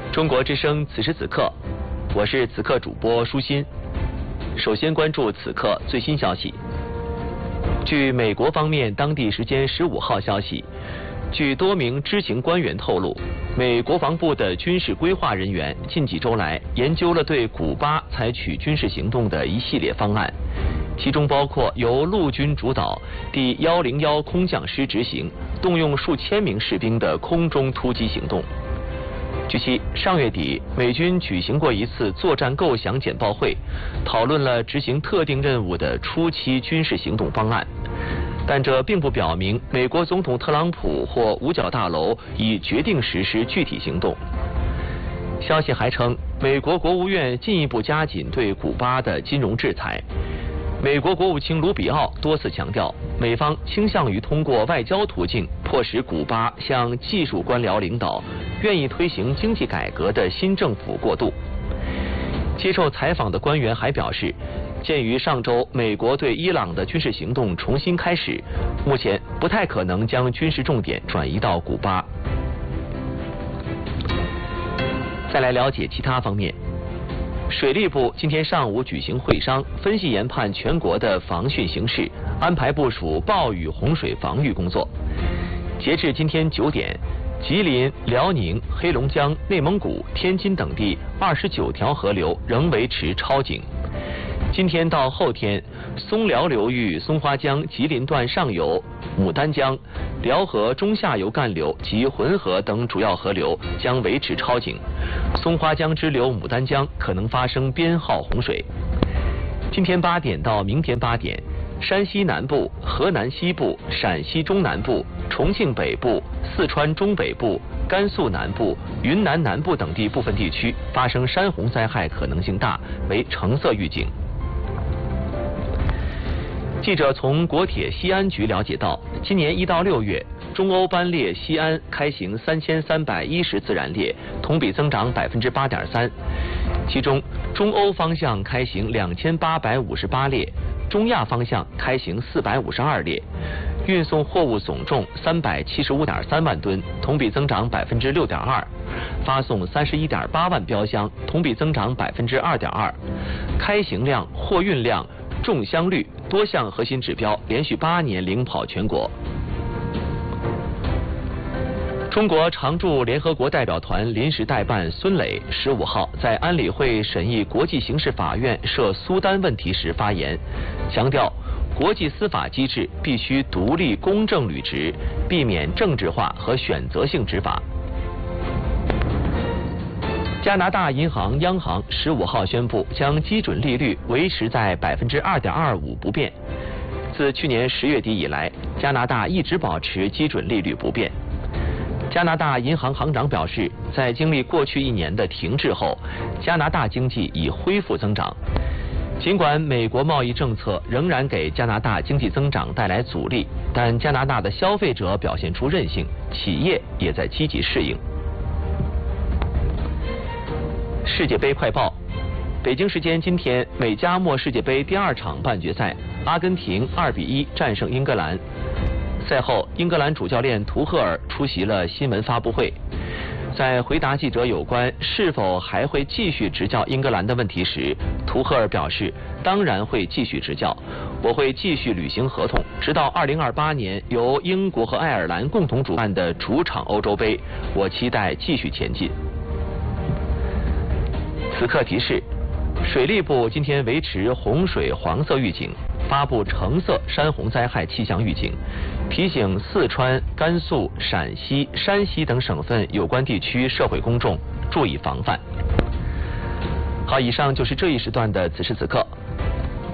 中国之声此时此刻，我是此刻主播舒心。首先关注此刻最新消息。据美国方面当地时间15号消息，据多名知情官员透露，美国防部的军事规划人员近几周来研究了对古巴采取军事行动的一系列方案，其中包括由陆军主导第101空降师执行，动用数千名士兵的空中突击行动。据悉，上月底美军举行过一次作战构想简报会，讨论了执行特定任务的初期军事行动方案，但这并不表明美国总统特朗普或五角大楼已决定实施具体行动。消息还称，美国国务院进一步加紧对古巴的金融制裁。美国国务卿卢比奥多次强调，美方倾向于通过外交途径迫使古巴向技术官僚领导、愿意推行经济改革的新政府过渡。接受采访的官员还表示，鉴于上周美国对伊朗的军事行动重新开始，目前不太可能将军事重点转移到古巴。再来了解其他方面。水利部今天上午举行会商，分析研判全国的防汛形势，安排部署暴雨洪水防御工作。截至今天9点，吉林、辽宁、黑龙江、内蒙古、天津等地29条河流仍维持超警。今天到后天，松辽流域松花江吉林段上游、牡丹江、辽河中下游干流及浑河等主要河流将维持超警，松花江支流牡丹江可能发生编号洪水。今天8点到明天8点，山西南部、河南西部、陕西中南部、重庆北部、四川中北部、甘肃南部、云南南部等地部分地区发生山洪灾害可能性大，为橙色预警。记者从国铁西安局了解到，今年1到6月，中欧班列西安开行3310自然列，同比增长8.3%，其中中欧方向开行2858列，中亚方向开行452列，运送货物总重375.3万吨，同比增长6.2%，发送31.8万标箱，同比增长2.2%，开行量、货运量、重箱率多项核心指标连续8年领跑全国。中国常驻联合国代表团临时代办孙磊15号在安理会审议国际刑事法院涉苏丹问题时发言，强调国际司法机制必须独立公正履职，避免政治化和选择性执法。加拿大银行央行15号宣布将基准利率维持在2.25%不变。自去年10月底以来，加拿大一直保持基准利率不变。加拿大银行行长表示，在经历过去1年的停滞后，加拿大经济已恢复增长。尽管美国贸易政策仍然给加拿大经济增长带来阻力，但加拿大的消费者表现出韧性，企业也在积极适应。世界杯快报：北京时间今天，美加墨世界杯第2场半决赛，阿根廷2-1战胜英格兰。赛后，英格兰主教练图赫尔出席了新闻发布会。在回答记者有关是否还会继续执教英格兰的问题时，图赫尔表示，当然会继续执教，我会继续履行合同，直到2028年由英国和爱尔兰共同主办的主场欧洲杯，我期待继续前进。此刻提示：水利部今天维持洪水黄色预警，发布橙色山洪灾害气象预警，提醒四川、甘肃、陕西、山西等省份有关地区社会公众注意防范。好，以上就是这一时段的此时此刻。